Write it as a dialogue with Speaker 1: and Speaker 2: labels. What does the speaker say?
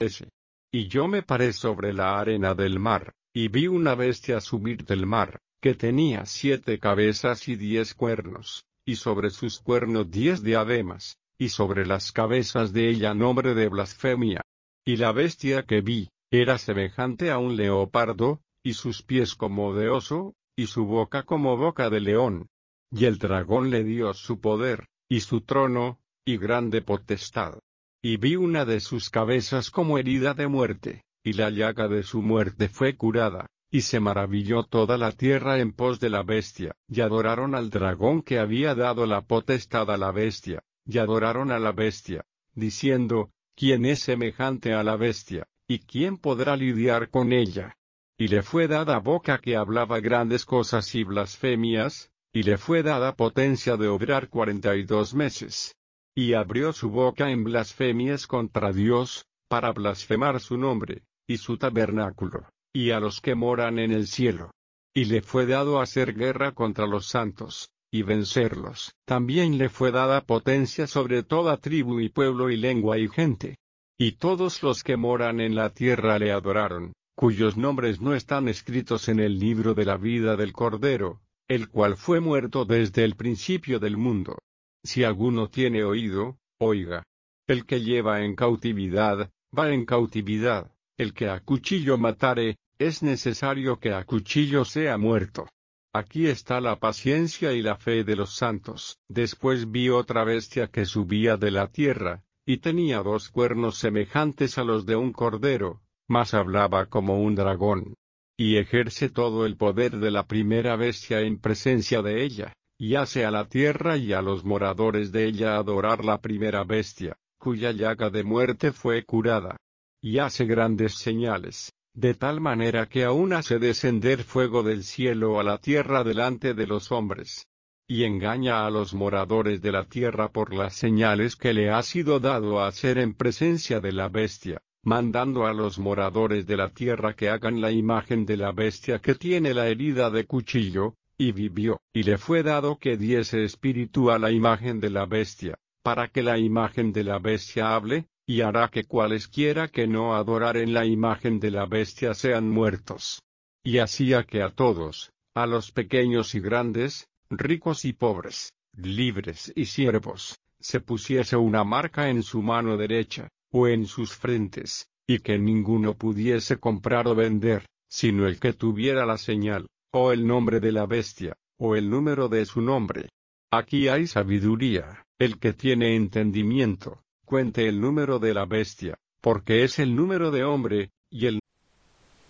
Speaker 1: Y yo me paré sobre la arena del mar, y vi una bestia subir del mar, que tenía 7 cabezas y 10 cuernos, y sobre sus cuernos 10 diademas, y sobre las cabezas de ella nombre de blasfemia. Y la bestia que vi, era semejante a un leopardo, y sus pies como de oso, y su boca como boca de león. Y el dragón le dio su poder, y su trono, y grande potestad. Y vi una de sus cabezas como herida de muerte, y la llaga de su muerte fue curada, y se maravilló toda la tierra en pos de la bestia, y adoraron al dragón que había dado la potestad a la bestia, y adoraron a la bestia, diciendo, ¿quién es semejante a la bestia, y quién podrá lidiar con ella? Y le fue dada boca que hablaba grandes cosas y blasfemias, y le fue dada potencia de obrar 42 meses. Y abrió su boca en blasfemias contra Dios, para blasfemar su nombre, y su tabernáculo, y a los que moran en el cielo. Y le fue dado hacer guerra contra los santos, y vencerlos. También le fue dada potencia sobre toda tribu y pueblo y lengua y gente. Y todos los que moran en la tierra le adoraron, cuyos nombres no están escritos en el libro de la vida del Cordero, el cual fue muerto desde el principio del mundo. Si alguno tiene oído, oiga. El que lleva en cautividad, va en cautividad. El que a cuchillo matare, es necesario que a cuchillo sea muerto. Aquí está la paciencia y la fe de los santos. Después vi otra bestia que subía de la tierra, y tenía 2 cuernos semejantes a los de un cordero, mas hablaba como un dragón. Y ejerce todo el poder de la primera bestia en presencia de ella. Y hace a la tierra y a los moradores de ella adorar la primera bestia, cuya llaga de muerte fue curada. Y hace grandes señales, de tal manera que aún hace descender fuego del cielo a la tierra delante de los hombres. Y engaña a los moradores de la tierra por las señales que le ha sido dado a hacer en presencia de la bestia, mandando a los moradores de la tierra que hagan la imagen de la bestia que tiene la herida de cuchillo, y vivió, y le fue dado que diese espíritu a la imagen de la bestia, para que la imagen de la bestia hable, y hará que cualesquiera que no adoraren la imagen de la bestia sean muertos. Y hacía que a todos, a los pequeños y grandes, ricos y pobres, libres y siervos, se pusiese una marca en su mano derecha, o en sus frentes, y que ninguno pudiese comprar o vender, sino el que tuviera la señal, o el nombre de la bestia, o el número de su nombre. Aquí hay sabiduría. El que tiene entendimiento, cuente el número de la bestia, porque es el número de hombre, y el